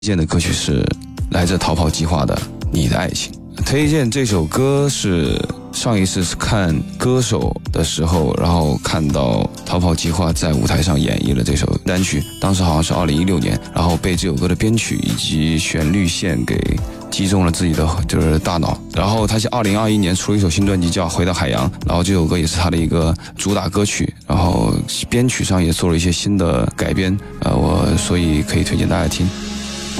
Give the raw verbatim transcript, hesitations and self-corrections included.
荐的歌曲是来自逃跑计划的《你的爱情》。推荐这首歌是上一次是看歌手的时候，然后看到逃跑计划在舞台上演绎了这首单曲，当时好像是二零一六年，然后被这首歌的编曲以及旋律线给击中了自己的就是大脑。然后他是二零二一年出了一首新专辑叫《回到海洋》，然后这首歌也是他的一个主打歌曲，然后编曲上也做了一些新的改编，呃，我所以可以推荐大家听。